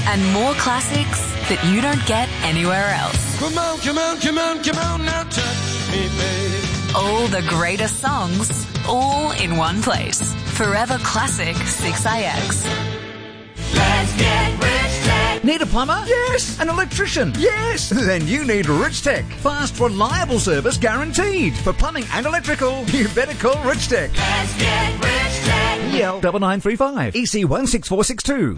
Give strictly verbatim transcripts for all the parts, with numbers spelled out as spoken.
and more classics that you don't get anywhere else. Come on, come on, come on, come on, now touch me, baby. All the greatest songs, all in one place. Forever Classic six A X. Let's get Rich Tech. Need a plumber? Yes. An electrician? Yes. Then you need Rich Tech. Fast, reliable service guaranteed. For plumbing and electrical, you better call Rich Tech. Let's get Rich Tech. E L nine nine three five. E C one six four six two.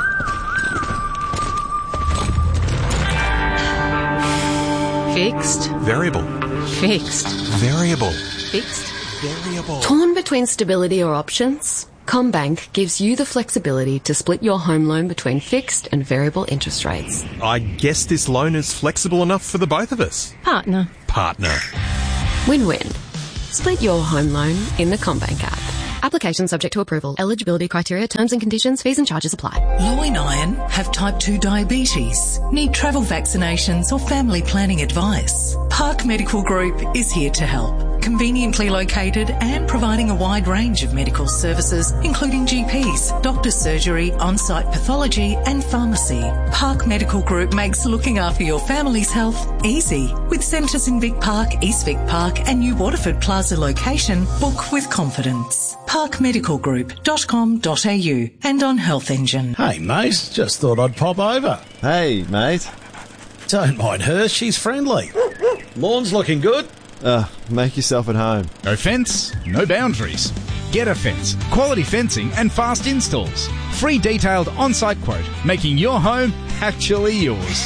Fixed. Variable. Fixed. Variable. Fixed. Variable. Torn between stability or options? CommBank gives you the flexibility to split your home loan between fixed and variable interest rates. I guess this loan is flexible enough for the both of us. Partner. Partner. Win-win. Split your home loan in the CommBank app. Application subject to approval. Eligibility criteria, terms and conditions, fees and charges apply. Loy and Iron have type two diabetes, need travel vaccinations or family planning advice. Park Medical Group is here to help. Conveniently located and providing a wide range of medical services, including G Ps, doctor's surgery, on-site pathology and pharmacy. Park Medical Group makes looking after your family's health easy. With centres in Vic Park, East Vic Park and New Waterford Plaza location, book with confidence. park medical group dot com dot a u and on Health Engine. Hey mate, just thought I'd pop over. Hey mate. Don't mind her, she's friendly. Lawn's looking good. Uh, make yourself at home. No fence, no boundaries. Get a Fence. Quality fencing and fast installs. Free detailed on-site quote, making your home actually yours.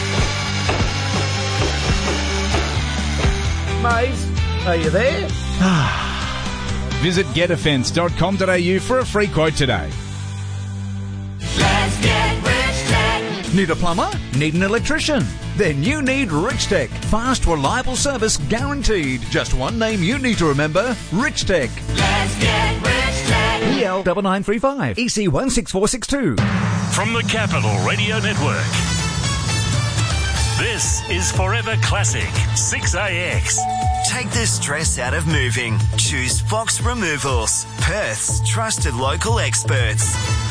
Mate, are you there? Visit get a fence dot com dot a u for a free quote today. Let's get Rich Tech. Need a plumber? Need an electrician? Then you need Rich Tech. Fast, reliable service guaranteed. Just one name you need to remember, Rich Tech. Let's get Rich Tech. E L nine nine three five. E C one six four six two. From the Capital Radio Network, this is Forever Classic six A X. Take the stress out of moving. Choose Fox Removals, Perth's trusted local experts.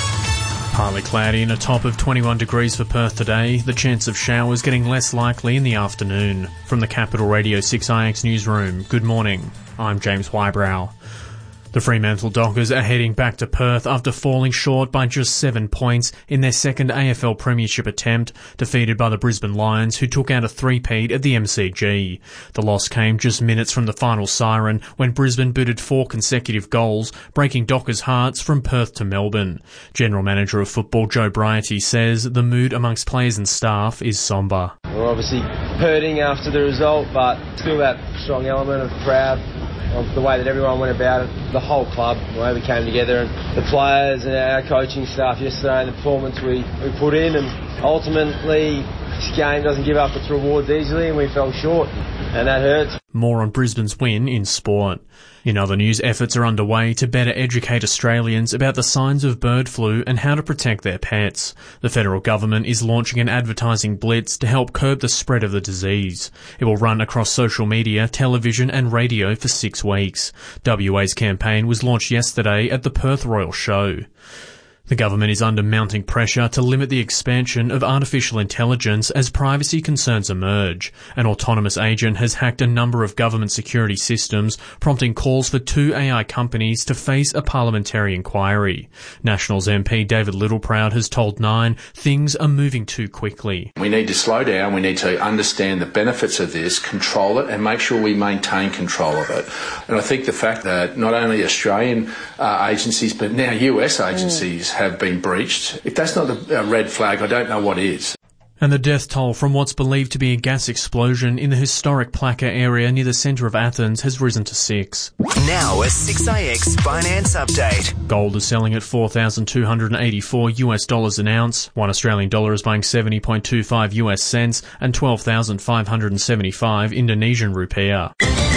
Partly cloudy and a top of twenty-one degrees for Perth today. The chance of showers getting less likely in the afternoon. From the Capital Radio six I X newsroom, good morning. I'm James Whybrow. The Fremantle Dockers are heading back to Perth after falling short by just seven points in their second A F L Premiership attempt, defeated by the Brisbane Lions, who took out a three-peat at the M C G. The loss came just minutes from the final siren when Brisbane booted four consecutive goals, breaking Dockers' hearts from Perth to Melbourne. General Manager of Football Joe Briety says the mood amongst players and staff is sombre. We're obviously hurting after the result, but still that strong element of proud of the way that everyone went about it, the whole club, the way we came together, and the players and our coaching staff yesterday, and the performance we, we put in, and ultimately this game doesn't give up its rewards easily, and we fell short, and that hurts. More on Brisbane's win in sport. In other news, efforts are underway to better educate Australians about the signs of bird flu and how to protect their pets. The federal government is launching an advertising blitz to help curb the spread of the disease. It will run across social media, television and radio for six weeks. W A's campaign was launched yesterday at the Perth Royal Show. The government is under mounting pressure to limit the expansion of artificial intelligence as privacy concerns emerge. An autonomous agent has hacked a number of government security systems, prompting calls for two A I companies to face a parliamentary inquiry. Nationals M P David Littleproud has told Nine things are moving too quickly. We need to slow down, we need to understand the benefits of this, control it and make sure we maintain control of it. And I think the fact that not only Australian uh, agencies but now U S agencies mm. have been breached. If that's not a red flag, I don't know what is. And the death toll from what's believed to be a gas explosion in the historic Plaka area near the centre of Athens has risen to six. Now a six A X finance update. Gold is selling at four thousand two hundred eighty-four US dollars an ounce. One Australian dollar is buying seventy point two five US cents and twelve thousand five hundred seventy-five Indonesian rupiah.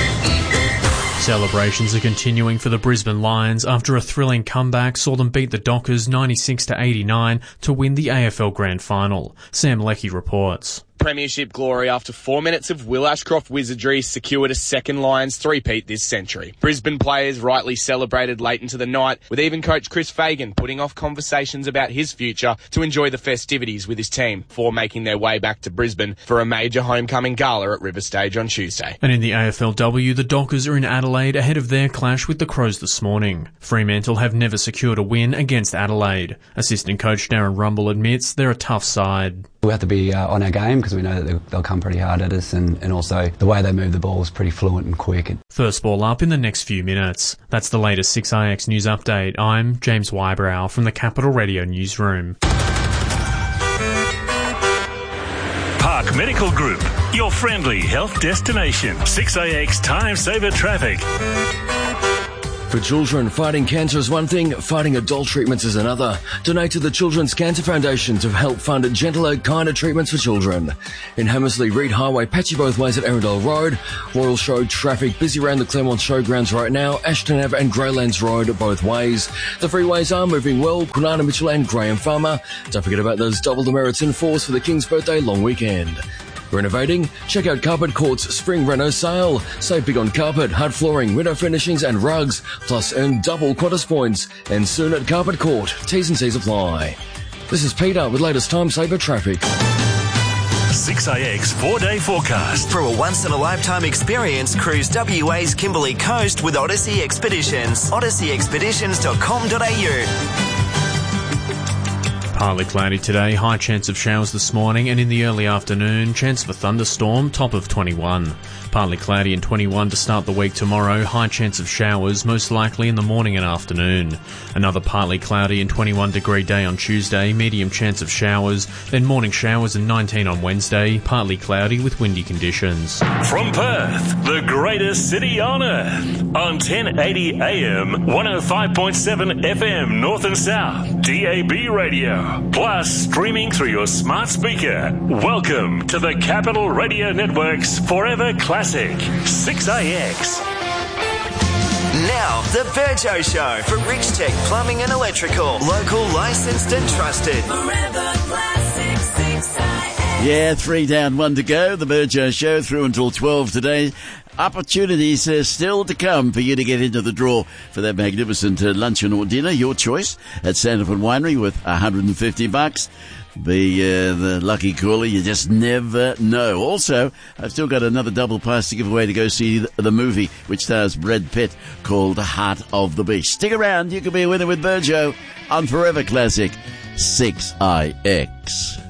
Celebrations are continuing for the Brisbane Lions after a thrilling comeback saw them beat the Dockers ninety-six to eighty-nine to win the A F L Grand Final. Sam Leckie reports. Premiership glory after four minutes of Will Ashcroft wizardry secured a second Lions three-peat this century. Brisbane players rightly celebrated late into the night, with even coach Chris Fagan putting off conversations about his future to enjoy the festivities with his team before making their way back to Brisbane for a major homecoming gala at River Stage on Tuesday. And in the A F L W, the Dockers are in Adelaide ahead of their clash with the Crows this morning. Fremantle have never secured a win against Adelaide. Assistant coach Darren Rumble admits they're a tough side. We have to be uh, on our game because we know that they'll, they'll come pretty hard at us, and, and also the way they move the ball is pretty fluent and quick. First ball up in the next few minutes. That's the latest six A X news update. I'm James Wybrow from the Capital Radio Newsroom. Park Medical Group, your friendly health destination. six A X Time Saver Traffic. For children, fighting cancer is one thing, fighting adult treatments is another. Donate to the Children's Cancer Foundation to help fund gentler, kinder treatments for children. In Hammersley, Reed Highway, patchy both ways at Arundel Road. Royal Show traffic busy around the Claremont Showgrounds right now. Ashton Ave and Greylands Road both ways. The freeways are moving well. Kunana Mitchell and Graham Farmer. Don't forget about those double demerits in force for the King's Birthday long weekend. Renovating? Check out Carpet Court's Spring Reno sale. Save big on carpet, hard flooring, window furnishings and rugs. Plus earn double Qantas points. And soon at Carpet Court. T's and C's apply. This is Peter with latest Time Saver Traffic. six A X four-day forecast. For a once-in-a-lifetime experience, cruise W A's Kimberley Coast with Odyssey Expeditions. odyssey expeditions dot com dot a u. Partly cloudy today, high chance of showers this morning, and in the early afternoon, chance of a thunderstorm, top of twenty-one. Partly cloudy and twenty-one to start the week tomorrow, high chance of showers, most likely in the morning and afternoon. Another partly cloudy and twenty-one degree day on Tuesday, medium chance of showers, then morning showers and nineteen on Wednesday, partly cloudy with windy conditions. From Perth, the greatest city on earth, on ten eighty A M, one oh five point seven F M, North and South, D A B radio, plus streaming through your smart speaker. Welcome to the Capital Radio Network's Forever Classic, six A X. Now, the Virgo Show for Rich Tech Plumbing and Electrical. Local, licensed and trusted. Forever Classic six A X. Yeah, three down, one to go. The Virgo Show through until twelve today. Opportunities uh, still to come for you to get into the draw for that magnificent uh, luncheon or dinner, your choice, at Sanderford Winery with one hundred fifty bucks. Be uh, the lucky caller, you just never know. Also, I've still got another double pass to give away to go see the, the movie, which stars Brad Pitt, called The Heart of the Beast. Stick around, you could be a winner with Virgo on Forever Classic six I X.